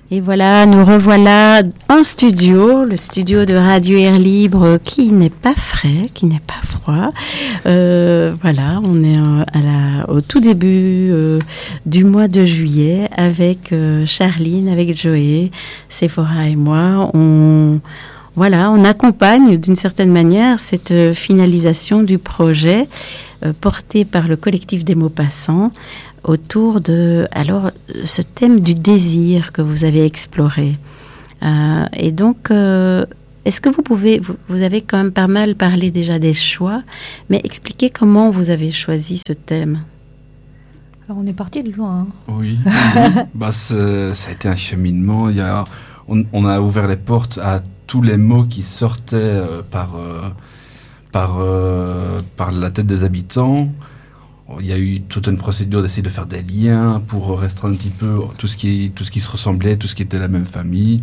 Et voilà, nous revoilà en studio, le studio de Radio Air Libre qui n'est pas frais, qui n'est pas froid. Voilà, on est au tout début du mois de juillet avec Charline, avec Joé, Sephora et moi. On accompagne d'une certaine manière cette finalisation du projet porté par le collectif des Maupassants autour de ce thème du désir que vous avez exploré. Et donc, est-ce que vous avez quand même pas mal parlé déjà des choix, mais expliquez comment vous avez choisi ce thème. Alors on est parti de loin. Oui. Ça a été un cheminement. On a ouvert les portes à tous les mots qui sortaient par la tête des habitants. Il y a eu toute une procédure d'essayer de faire des liens pour restreindre un petit peu tout ce qui se ressemblait, tout ce qui était la même famille.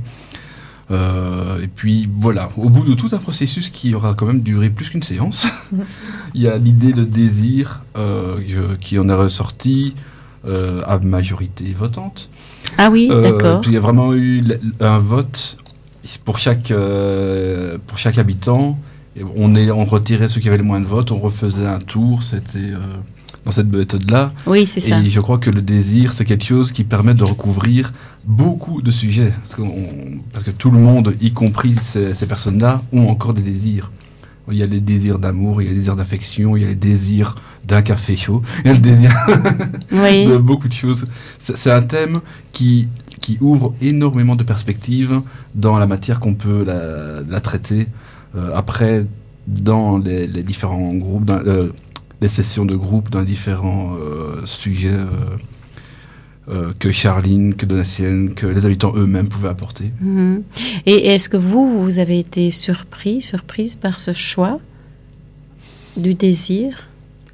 Et puis voilà, au bout de tout un processus qui aura quand même duré plus qu'une séance, il y a l'idée de désir qui en est ressortie à majorité votante. Ah oui, d'accord. Puis il y a vraiment eu un vote pour chaque habitant. Et on retirait ceux qui avaient le moins de votes, on refaisait un tour, c'était dans cette méthode-là. Oui, c'est ça. Et je crois que le désir, c'est quelque chose qui permet de recouvrir beaucoup de sujets. Parce que tout le monde, y compris ces personnes-là, ont encore des désirs. Il y a les désirs d'amour, il y a les désirs d'affection, il y a les désirs d'un café chaud, il y a le désir de beaucoup de choses. C'est un thème qui ouvre énormément de perspectives dans la matière qu'on peut la traiter. Après, dans les différents groupes, les sessions de groupe, dans les différents sujets que Charline, que Donatienne, que les habitants eux-mêmes pouvaient apporter. Mmh. Et est-ce que vous avez été surprise par ce choix du désir ?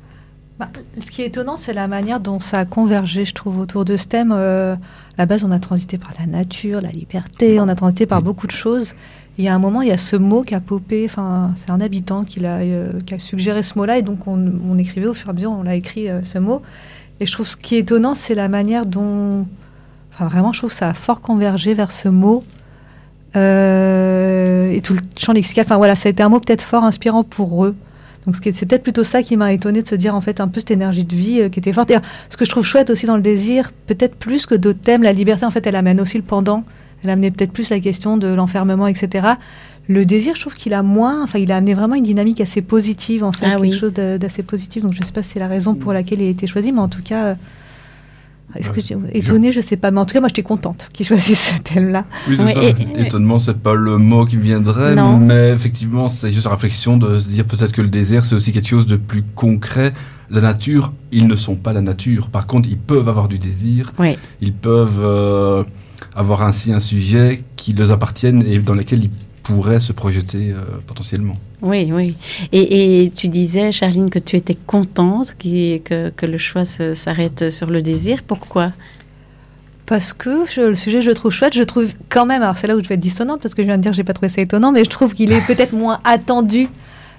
Ce qui est étonnant, c'est la manière dont ça a convergé, je trouve, autour de ce thème. À la base, on a transité par la nature, la liberté, on a transité par beaucoup de choses. Il y a un moment, il y a ce mot qui a popé, c'est un habitant qui a suggéré ce mot-là, et donc on écrivait au fur et à mesure, on l'a écrit ce mot. Et je trouve ce qui est étonnant, c'est la manière dont... vraiment, je trouve que ça a fort convergé vers ce mot. Et tout le champ lexical, ça a été un mot peut-être fort inspirant pour eux. Donc c'est peut-être plutôt ça qui m'a étonnée de se dire, en fait, un peu cette énergie de vie qui était forte. Et ce que je trouve chouette aussi dans le désir, peut-être plus que d'autres thèmes, la liberté, en fait, elle amène aussi le pendant. Elle a amené peut-être plus la question de l'enfermement, etc. Le désir, je trouve qu'il a il a amené vraiment une dynamique assez positive, en fait, chose d'assez positif. Donc, je ne sais pas si c'est la raison pour laquelle il a été choisi, mais en tout cas, est-ce que j'ai étonnée, je ne sais pas. Mais en tout cas, moi, j'étais contente qu'il choisisse ce thème-là. Oui, étonnement, c'est pas le mot qui me viendrait, mais effectivement, c'est juste la réflexion de se dire peut-être que le désir, c'est aussi quelque chose de plus concret. La nature, ils ne sont pas la nature. Par contre, ils peuvent avoir du désir. Oui. Ils peuvent avoir ainsi un sujet qui leur appartienne et dans lequel ils pourraient se projeter potentiellement. Oui. Et tu disais, Charline, que tu étais contente que le choix s'arrête sur le désir. Pourquoi ? Parce que le sujet, je le trouve chouette. Je trouve quand même, alors c'est là où je vais être dissonante, parce que je viens de dire que je n'ai pas trouvé ça étonnant, mais je trouve qu'il est peut-être moins attendu.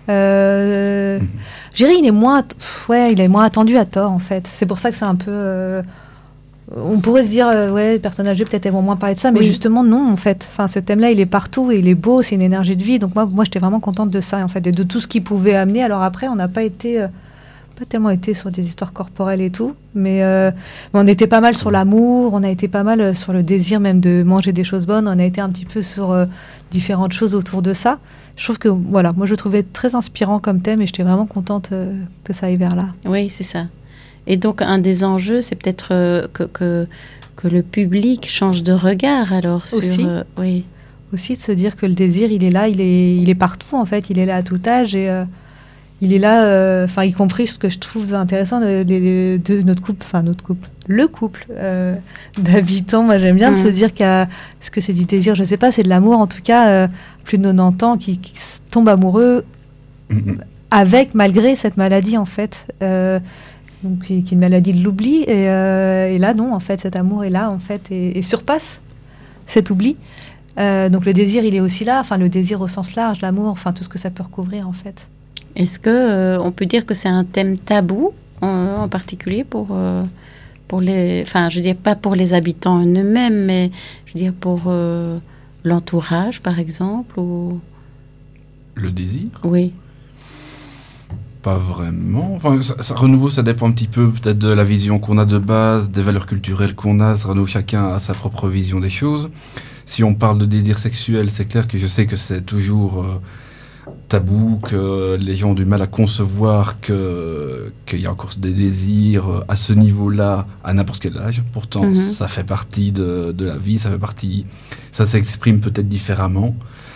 Géry, il est moins attendu à tort, en fait. C'est pour ça que c'est un peu... on pourrait se dire, les personnes âgées, peut-être, elles vont moins parler de ça, mais justement, non, en fait. Ce thème-là, il est partout, et il est beau, c'est une énergie de vie. Donc, moi j'étais vraiment contente de ça, en fait, et de tout ce qu'il pouvait amener. Alors après, on n'a pas tellement été sur des histoires corporelles et tout, mais on était pas mal sur l'amour, on a été pas mal sur le désir même de manger des choses bonnes, on a été un petit peu sur différentes choses autour de ça. Je trouve que, moi je trouvais très inspirant comme thème, et j'étais vraiment contente que ça aille vers là. Oui, c'est ça. Et donc, un des enjeux, c'est peut-être que le public change de regard, alors, sur... Aussi. Aussi de se dire que le désir, il est là, il est partout, en fait. Il est là à tout âge, et il est là, y compris ce que je trouve intéressant de notre couple, le couple d'habitants. Moi, j'aime bien de se dire est-ce que c'est du désir, je ne sais pas, c'est de l'amour, en tout cas, plus de 90 ans, qui tombent amoureux malgré cette maladie, en fait. Donc, qui est une maladie de l'oubli, et là non, en fait, cet amour est là, en fait, et surpasse cet oubli. Donc le désir, il est aussi là, le désir au sens large, l'amour, tout ce que ça peut recouvrir, en fait. Est-ce que on peut dire que c'est un thème tabou en particulier pour enfin, je veux dire, pas pour les habitants eux-mêmes, mais je veux dire pour l'entourage, par exemple, ou... Le désir ? Oui. Pas vraiment. Enfin, renouveau, ça dépend un petit peu peut-être de la vision qu'on a de base, des valeurs culturelles qu'on a. Ça renouveau, chacun a sa propre vision des choses. Si on parle de désir sexuel, c'est clair que je sais que c'est toujours tabou, que les gens ont du mal à concevoir qu'il y a encore des désirs à ce niveau-là, à n'importe quel âge. Pourtant, ça fait partie de la vie, ça s'exprime peut-être différemment.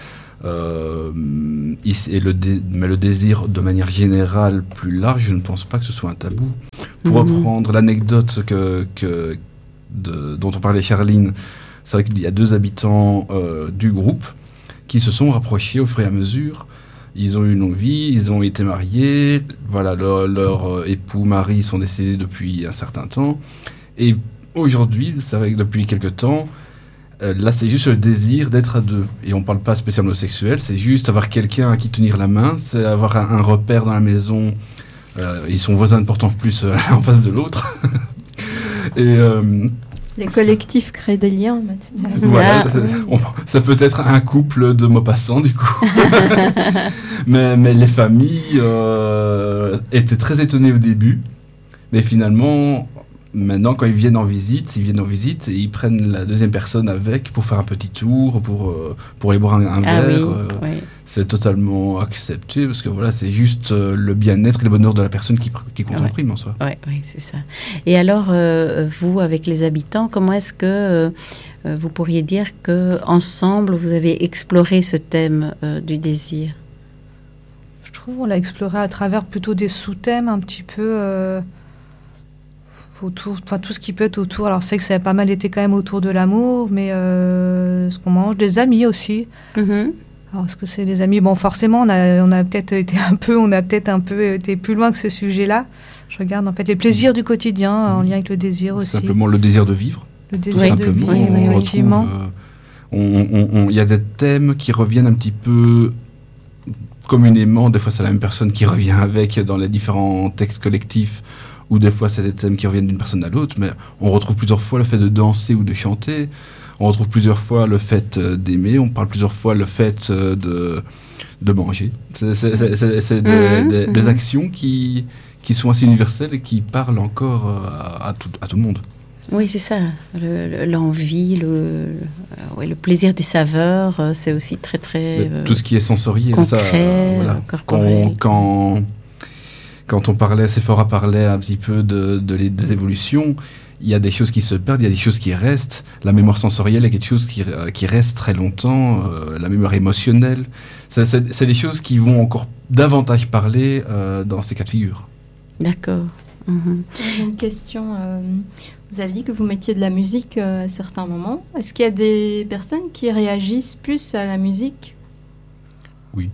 Mais le désir de manière générale plus large, je ne pense pas que ce soit un tabou. Pour reprendre l'anecdote dont on parlait Charline, c'est vrai qu'il y a 2 habitants du groupe qui se sont rapprochés au fur et à mesure. Ils ont eu une longue vie, ils ont été mariés, voilà, leur époux, mari sont décédés depuis un certain temps, et aujourd'hui, c'est vrai que depuis quelque temps, là, c'est juste le désir d'être à 2. Et on ne parle pas spécialement sexuel, c'est juste avoir quelqu'un à qui tenir la main, c'est avoir un repère dans la maison. Ils sont voisins de portant plus en face de l'autre. Et les collectifs créent des liens maintenant. Voilà, ça peut être un couple de Maupassant, du coup. mais les familles étaient très étonnées au début. Mais finalement... Maintenant, quand ils viennent en visite et ils prennent la deuxième personne avec pour faire un petit tour, pour aller boire un verre. Oui. C'est totalement accepté parce que voilà, c'est juste le bien-être et le bonheur de la personne qui compte en prime en soi. Oui, c'est ça. Et alors, vous, avec les habitants, comment est-ce que vous pourriez dire qu'ensemble, vous avez exploré ce thème du désir ? Je trouve qu'on l'a exploré à travers plutôt des sous-thèmes un petit peu... autour, enfin tout ce qui peut être autour. Alors c'est que ça a pas mal été quand même autour de l'amour, mais ce qu'on mange, des amis aussi. Alors est-ce que c'est les amis ? Bon, forcément, on a peut-être été un peu été plus loin que ce sujet-là. Je regarde en fait les plaisirs du quotidien en lien avec le désir aussi. Simplement le désir de vivre. Le désir de vivre, effectivement. Il y a des thèmes qui reviennent un petit peu communément. Des fois, c'est la même personne qui revient avec dans les différents textes collectifs. Ou des fois, c'est des thèmes qui reviennent d'une personne à l'autre, mais on retrouve plusieurs fois le fait de danser ou de chanter, on retrouve plusieurs fois le fait d'aimer, on parle plusieurs fois le fait de manger. C'est des actions qui sont assez universelles et qui parlent encore à tout le monde. Oui, c'est ça. L'envie, le plaisir des saveurs, c'est aussi très, très... tout ce qui est sensoriel. Concret, voilà. corporel. Quand on parlait, Sephora parlait un petit peu des évolutions, il y a des choses qui se perdent, il y a des choses qui restent. La mémoire sensorielle est quelque chose qui reste très longtemps, la mémoire émotionnelle. C'est des choses qui vont encore davantage parler dans ces cas de figure. D'accord. J'ai une question. Vous avez dit que vous mettiez de la musique à certains moments. Est-ce qu'il y a des personnes qui réagissent plus à la musique ? Oui.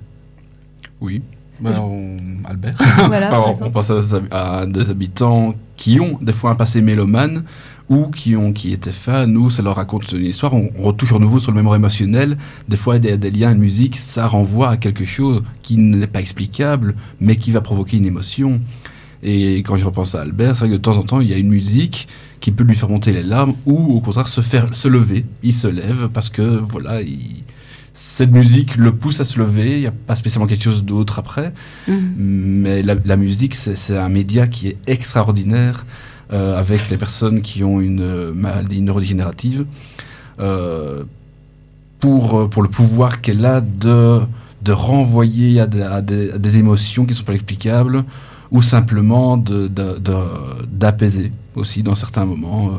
Albert. Voilà, on pense à des habitants qui ont des fois un passé mélomane ou qui étaient fans, ou ça leur raconte une histoire. On retouche à nouveau sur le mémoire émotionnel. Des fois, des liens, une musique, ça renvoie à quelque chose qui n'est pas explicable, mais qui va provoquer une émotion. Et quand je repense à Albert, c'est vrai que de temps en temps, il y a une musique qui peut lui faire monter les larmes, ou au contraire se lever. Il se lève parce que voilà, cette musique le pousse à se lever. Il n'y a pas spécialement quelque chose d'autre après. Mais la musique, c'est un média qui est extraordinaire avec les personnes qui ont une maladie neurodégénérative pour le pouvoir qu'elle a de renvoyer à des émotions qui ne sont pas explicables, ou simplement d'apaiser aussi dans certains moments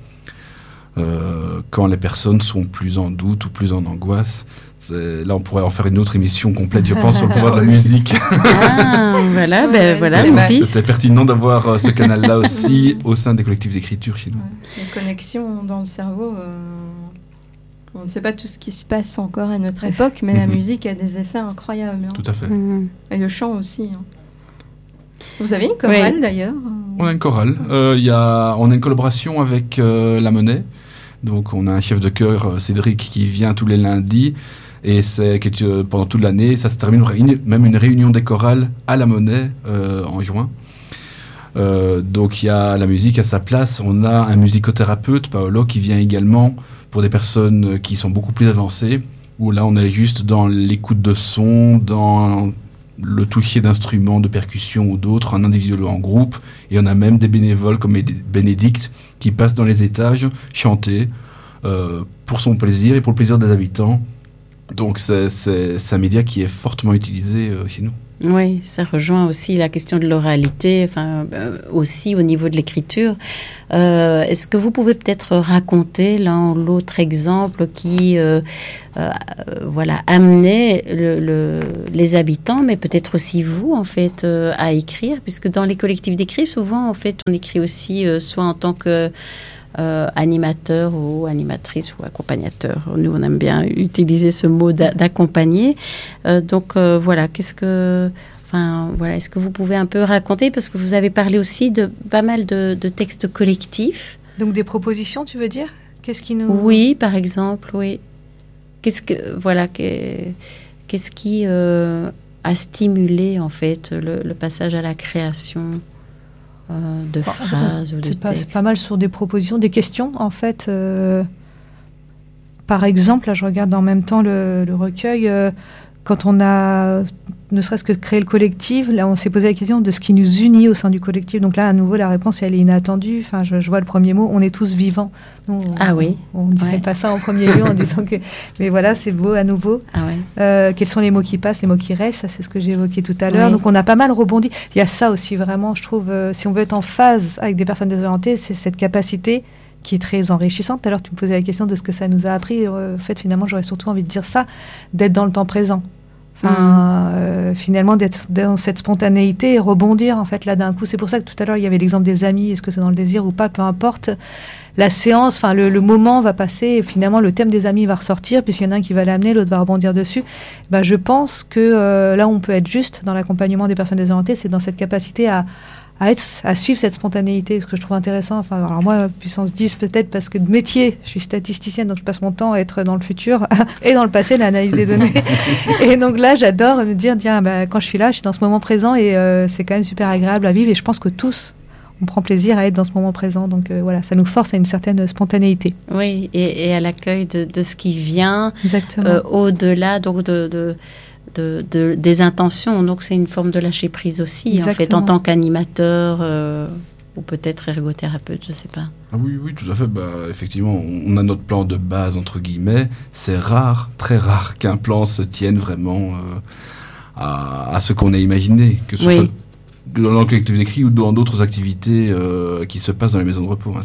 quand les personnes sont plus en doute ou plus en angoisse. Là, on pourrait en faire une autre émission complète, je pense, sur le pouvoir de la musique. Voilà, c'est pertinent d'avoir ce canal-là aussi au sein des collectifs d'écriture chez nous. Les connexions dans le cerveau, on ne sait pas tout ce qui se passe encore à notre époque, mais la musique a des effets incroyables. Tout à fait. Et le chant aussi. Vous avez une chorale d'ailleurs ? On a une chorale. On a une collaboration avec La Monnaie. Donc on a un chef de chœur, Cédric, qui vient tous les lundis. Et c'est pendant toute l'année, ça se termine même une réunion des chorales à La Monnaie en juin. Donc il y a la musique à sa place. On a un musicothérapeute, Paolo, qui vient également pour des personnes qui sont beaucoup plus avancées, où là on est juste dans l'écoute de son, dans le toucher d'instruments, de percussion ou d'autres, en individuel ou en groupe. Et on a même des bénévoles comme Bénédicte qui passent dans les étages chanter pour son plaisir et pour le plaisir des habitants. Donc c'est un média qui est fortement utilisé chez nous. Oui, ça rejoint aussi la question de l'oralité, aussi au niveau de l'écriture. Est-ce que vous pouvez peut-être raconter l'un ou l'autre exemple qui amenait les habitants, mais peut-être aussi vous, en fait, à écrire, puisque dans les collectifs d'écrit, souvent, en fait, on écrit aussi soit en tant que animateur ou animatrice ou accompagnateur. Nous, on aime bien utiliser ce mot d'accompagner. Est-ce que vous pouvez un peu raconter, parce que vous avez parlé aussi de pas mal de textes collectifs. Donc des propositions, tu veux dire ? Qu'est-ce qui nous... Oui, par exemple, oui. Qu'est-ce qui a stimulé, en fait, le passage à la création de phrases ou de textes. C'est pas mal sur des propositions, des questions en fait. Par exemple, là je regarde en même temps le recueil, quand on a ne serait-ce que créé le collectif, là on s'est posé la question de ce qui nous unit au sein du collectif. Donc là à nouveau la réponse elle est inattendue. Enfin je vois le premier mot, on est tous vivants. On ne dirait pas ça en premier lieu en disant que... Mais voilà, c'est beau à nouveau. Quels sont les mots qui passent, les mots qui restent, ça c'est ce que j'ai évoqué tout à l'heure. Donc on a pas mal rebondi. Il y a ça aussi vraiment, je trouve, si on veut être en phase avec des personnes désorientées, c'est cette capacité qui est très enrichissante. Tout à l'heure tu me posais la question de ce que ça nous a appris. En fait finalement j'aurais surtout envie de dire ça, d'être dans le temps présent. Finalement d'être dans cette spontanéité et rebondir en fait là d'un coup. C'est pour ça que tout à l'heure il y avait l'exemple des amis, est-ce que c'est dans le désir ou pas, peu importe. La séance, le moment va passer et finalement le thème des amis va ressortir, puisqu'il y en a un qui va l'amener, l'autre va rebondir dessus. Je pense que là on peut être juste dans l'accompagnement des personnes désorientées, c'est dans cette capacité à suivre cette spontanéité, ce que je trouve intéressant. Alors moi, puissance 10 peut-être, parce que de métier, je suis statisticienne, donc je passe mon temps à être dans le futur et dans le passé, l'analyse des données. Et donc là, j'adore me dire, tiens, quand je suis là, je suis dans ce moment présent et c'est quand même super agréable à vivre. Et je pense que tous, on prend plaisir à être dans ce moment présent. Donc voilà, ça nous force à une certaine spontanéité. Oui, et à l'accueil de ce qui vient. Exactement. Au-delà donc des intentions. Donc c'est une forme de lâcher prise aussi. Exactement. En fait, en tant qu'animateur ou peut-être ergothérapeute, je ne sais pas. Ah oui, tout à fait. Effectivement, on a notre plan de base, entre guillemets. C'est rare, très rare, qu'un plan se tienne vraiment à ce qu'on a imaginé, que ce soit dans le collectif d'écrit ou dans d'autres activités qui se passent dans les maisons de repos.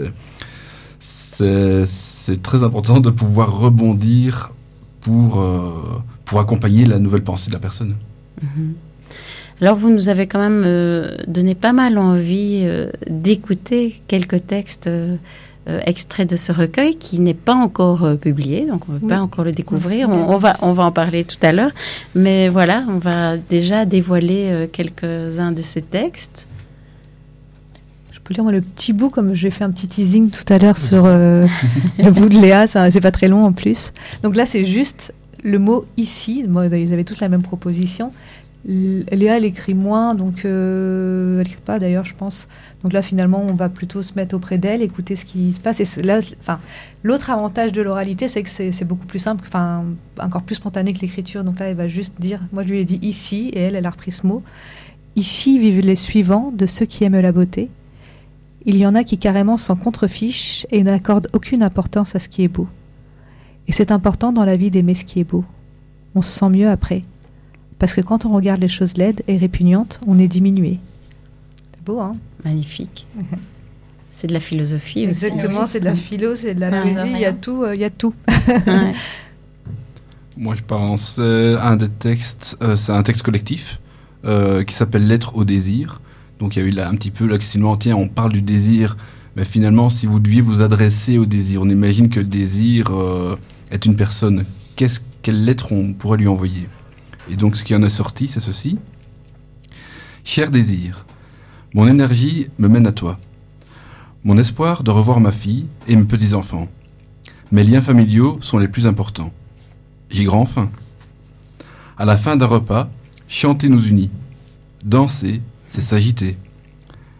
C'est très important de pouvoir rebondir pour accompagner la nouvelle pensée de la personne. Alors, vous nous avez quand même donné pas mal envie d'écouter quelques textes extraits de ce recueil qui n'est pas encore publié, donc on ne peut pas encore le découvrir. On va en parler tout à l'heure. Mais voilà, on va déjà dévoiler quelques-uns de ces textes. Je peux lire moi, le petit bout, comme j'ai fait un petit teasing tout à l'heure sur le bout de Léa, c'est pas très long en plus. Donc là, c'est juste le mot « ici ». Ils avaient tous la même proposition. Léa, elle écrit moins, donc elle n'écrit pas d'ailleurs, je pense. Donc là, finalement, on va plutôt se mettre auprès d'elle, écouter ce qui se passe. Et là, l'autre avantage de l'oralité, c'est que c'est beaucoup plus simple, encore plus spontané que l'écriture. Donc là, elle va juste dire, moi je lui ai dit « ici », et elle a repris ce mot. « Ici vivent les suivants de ceux qui aiment la beauté. Il y en a qui carrément s'en contrefichent et n'accordent aucune importance à ce qui est beau. Et c'est important dans la vie d'aimer ce qui est beau. On se sent mieux après. Parce que quand on regarde les choses laides et répugnantes, on est diminué. » C'est beau, hein ? Magnifique. C'est de la philosophie aussi. Exactement, c'est de la philo, c'est de la poésie, il y a tout. Ouais. Moi, je pense un des textes, c'est un texte collectif qui s'appelle « Lettre au désir ». Donc, il y a eu là un petit peu le questionnement, tiens, on parle du désir, mais finalement, si vous deviez vous adresser au désir, on imagine que le désir est une personne. Quelle lettre on pourrait lui envoyer ? Et donc, ce qui en est sorti, c'est ceci. « Cher désir, mon énergie me mène à toi. Mon espoir de revoir ma fille et mes petits-enfants. Mes liens familiaux sont les plus importants. J'y grand faim. À la fin d'un repas, chanter nous unit. Danser, c'est s'agiter.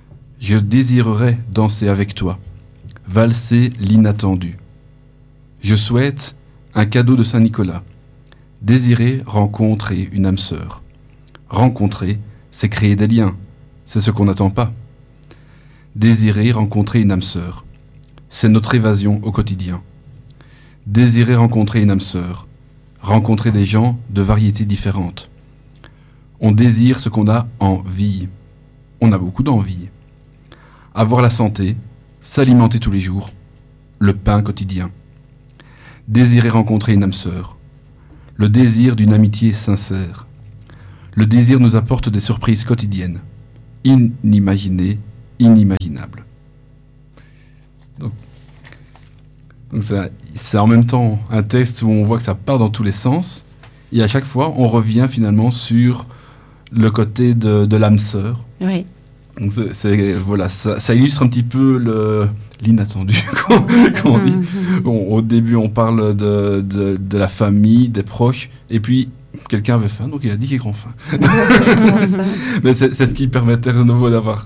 Je désirerais danser avec toi, valser l'inattendu. Je souhaite un cadeau de Saint-Nicolas. Désirer rencontrer une âme sœur. Rencontrer, c'est créer des liens. C'est ce qu'on n'attend pas. Désirer rencontrer une âme sœur. C'est notre évasion au quotidien. Désirer rencontrer une âme sœur. Rencontrer des gens de variétés différentes. On désire ce qu'on a envie. On a beaucoup d'envie. Avoir la santé, s'alimenter tous les jours, le pain quotidien. Désirer rencontrer une âme sœur. Le désir d'une amitié sincère. Le désir nous apporte des surprises quotidiennes, inimaginées, inimaginables. Donc c'est en même temps un texte où on voit que ça part dans tous les sens, et à chaque fois, on revient finalement sur le côté de l'âme sœur. Oui. Donc voilà, ça illustre un petit peu l'inattendu, comme on dit. Bon, au début, on parle de la famille, des proches, et puis quelqu'un avait faim, donc il a dit qu'il a grand faim. Mais c'est ce qui permettait de nouveau d'avoir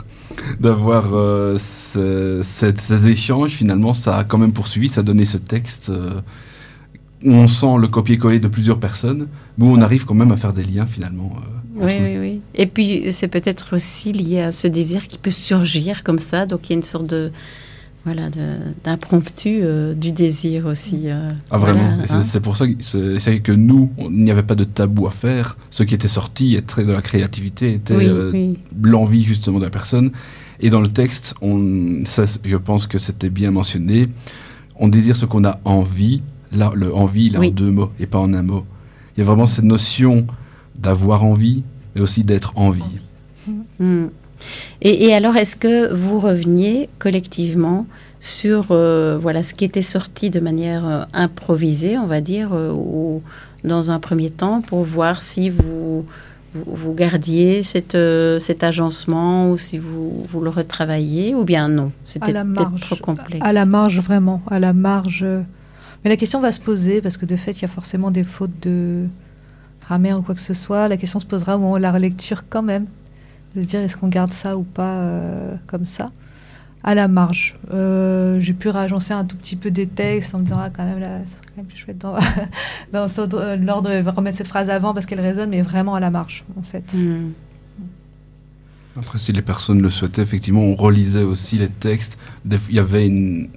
ces échanges. Finalement, ça a quand même poursuivi, ça a donné ce texte où on sent le copier-coller de plusieurs personnes, mais où on arrive quand même à faire des liens finalement. Oui. Et puis, c'est peut-être aussi lié à ce désir qui peut surgir comme ça. Donc, il y a une sorte d'impromptu du désir aussi. Vraiment. Voilà, c'est pour ça que nous, il n'y avait pas de tabou à faire. Ce qui était sorti, était de la créativité, était l'envie justement de la personne. Et dans le texte, je pense que c'était bien mentionné. On désire ce qu'on a envie. Là, le envie, il est en deux mots et pas en un mot. Il y a vraiment cette notion d'avoir envie, mais aussi d'être en vie. Et alors, est-ce que vous reveniez collectivement sur ce qui était sorti de manière improvisée, on va dire, ou dans un premier temps, pour voir si vous gardiez cet agencement ou si vous le retravailliez, ou bien non, c'était peut-être trop complexe. À la marge, vraiment, à la marge. Mais la question va se poser, parce que de fait, il y a forcément des fautes de grammaire ou quoi que ce soit. La question se posera au moment de la relecture quand même, de se dire est-ce qu'on garde ça ou pas comme ça. À la marge. J'ai pu réagencer un tout petit peu des textes en me disant quand même là, c'est quand même plus chouette dans l'ordre de remettre cette phrase avant parce qu'elle résonne, mais vraiment à la marge en fait. Après, si les personnes le souhaitaient, effectivement, on relisait aussi les textes. Il y avait une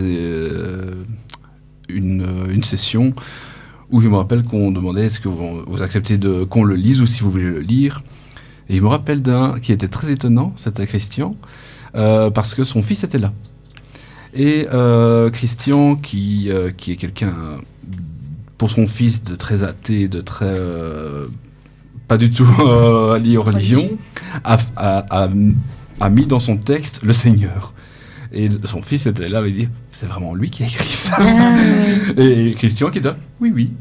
session où je me rappelle qu'on demandait est-ce que vous acceptez qu'on le lise ou si vous voulez le lire. Et je me rappelle d'un qui était très étonnant, c'était Christian, parce que son fils était là. Et Christian, qui est quelqu'un, pour son fils, de très athée, de très... pas du tout allié aux religions, a mis dans son texte le Seigneur. Et son fils était là et dit c'est vraiment lui qui a écrit ça. Et Christian qui était oui.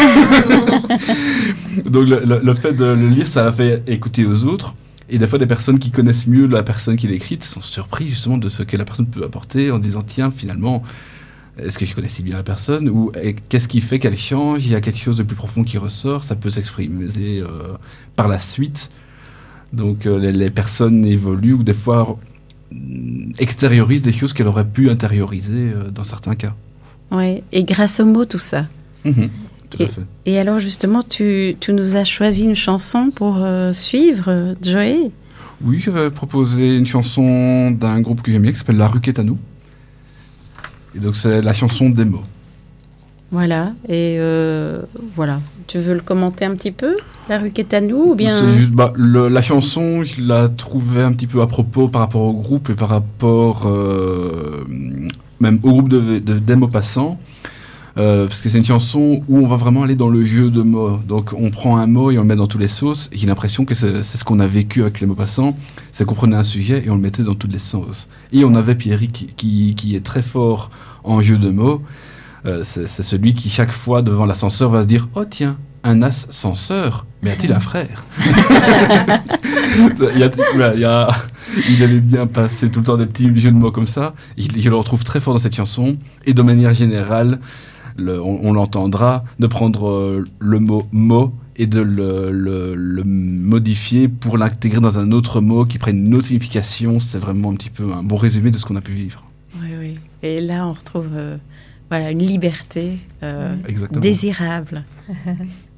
Donc le fait de le lire, ça a fait écouter aux autres. Et des fois, des personnes qui connaissent mieux la personne qui l'a écrite sont surpris justement de ce que la personne peut apporter en disant tiens, finalement, est-ce que je connais si bien la personne ou qu'est-ce qui fait qu'elle change? Il y a quelque chose de plus profond qui ressort, ça peut s'exprimer par la suite. Donc les personnes évoluent ou des fois extériorise des choses qu'elle aurait pu intérioriser dans certains cas. Oui, et grâce aux mots, tout ça. Tout à fait. Et alors, justement, tu nous as choisi une chanson pour suivre, Joey? Oui, j'avais proposé une chanson d'un groupe que j'aime bien qui s'appelle La Rue qui est à nous. Et donc, c'est la chanson des mots. Voilà, et voilà. Tu veux le commenter un petit peu, La Rue qui est à nous, ou bien... C'est juste, la chanson, je la trouvais un petit peu à propos par rapport au groupe et par rapport même au groupe des mots passants, parce que c'est une chanson où on va vraiment aller dans le jeu de mots. Donc on prend un mot et on le met dans toutes les sauces, et j'ai l'impression que c'est ce qu'on a vécu avec les mots passants, c'est qu'on prenait un sujet et on le mettait dans toutes les sauces. Et on avait Pierrick qui est très fort en jeu de mots. C'est celui qui, chaque fois, devant l'ascenseur, va se dire « Oh tiens, un ascenseur, mais a-t-il un frère ?» Il avait bien passé tout le temps des petits jeux de mots comme ça. Je le retrouve très fort dans cette chanson. Et de manière générale, on l'entendra, de prendre le mot « mot » et de le modifier pour l'intégrer dans un autre mot qui prenne une autre signification. C'est vraiment un petit peu un bon résumé de ce qu'on a pu vivre. Oui, oui. Et là, on retrouve une liberté Exactement. désirable.